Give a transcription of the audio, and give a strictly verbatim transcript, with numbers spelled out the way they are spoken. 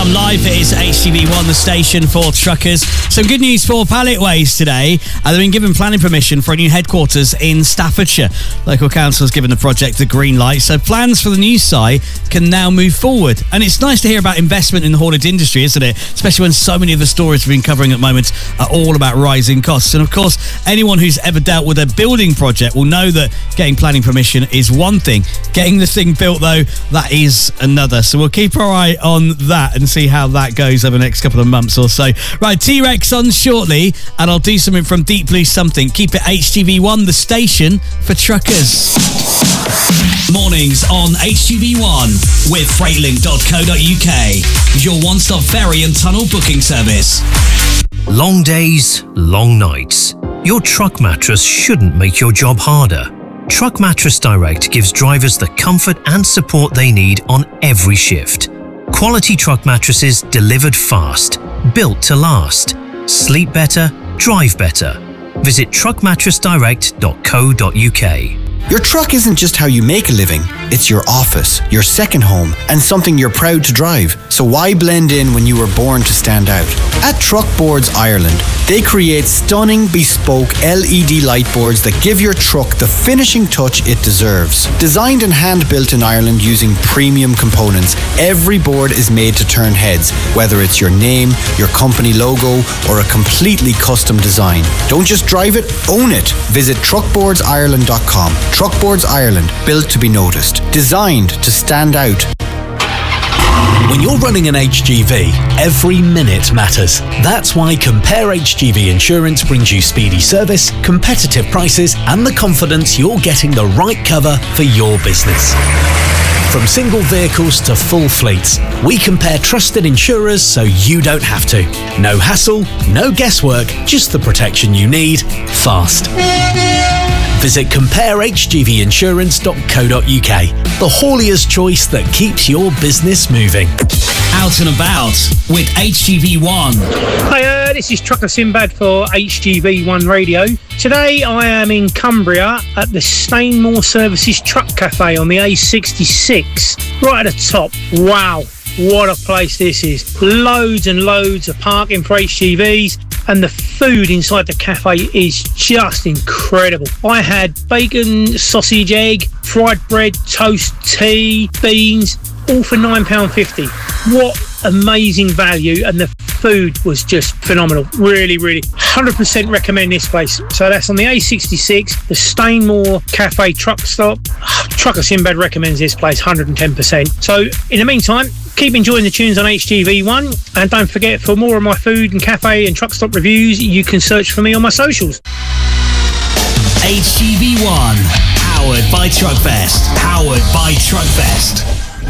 Come live. It is H T V one, the station for truckers. Some good news for Palletways today. Uh, they've been given planning permission for a new headquarters in Staffordshire. Local council has given the project the green light, so plans for the new site can now move forward. And it's nice to hear about investment in the haulage industry, isn't it? Especially when so many of the stories we've been covering at the moment are all about rising costs. And of course, anyone who's ever dealt with a building project will know that getting planning permission is one thing. Getting the thing built, though, that is another. So we'll keep our eye on that and see how that goes over the next couple of months or so. Right, T-Rex on shortly, and I'll do something from Deep Blue Something. Keep it H T V one, the station for truckers. Mornings on H T V one with Freightlink dot co dot U K, your one-stop ferry and tunnel booking service. Long days, long nights. Your truck mattress shouldn't make your job harder. Truck Mattress Direct gives drivers the comfort and support they need on every shift. Quality truck mattresses delivered fast, built to last. Sleep better, drive better. Visit truck mattress direct dot co dot U K. Your truck isn't just how you make a living, it's your office, your second home, and something you're proud to drive. So why blend in when you were born to stand out? At Truckboards Ireland, they create stunning, bespoke L E D light boards that give your truck the finishing touch it deserves. Designed and hand-built in Ireland using premium components, every board is made to turn heads, whether it's your name, your company logo, or a completely custom design. Don't just drive it, own it. Visit truckboards ireland dot com. Truckboards Ireland, built to be noticed, designed to stand out. When you're running an H G V, every minute matters. That's why Compare H G V Insurance brings you speedy service, competitive prices, and the confidence you're getting the right cover for your business. From single vehicles to full fleets, we compare trusted insurers so you don't have to. No hassle, no guesswork, just the protection you need, fast. Visit compare H G V insurance dot co dot U K, the haulier's choice that keeps your business moving. Out and about with H G V one. Hi, uh, this is Trucker Sinbad for H G V one Radio. Today I am in Cumbria at the Stainmore Services Truck Cafe on the A sixty-six, right at the top. Wow, what a place this is. Loads and loads of parking for H G Vs. And the food inside the cafe is just incredible. I had bacon, sausage, egg, fried bread, toast, tea, beans, all for nine pounds fifty. What amazing value, and the food was just phenomenal. Really, really, one hundred percent recommend this place. So that's on the A sixty-six, the Stainmore Cafe truck stop. Trucker Sinbad recommends this place one hundred ten percent. So in the meantime, keep enjoying the tunes on H T V one, and don't forget, for more of my food and cafe and truck stop reviews, you can search for me on my socials. H T V one, powered by Truckfest. Powered by Truckfest.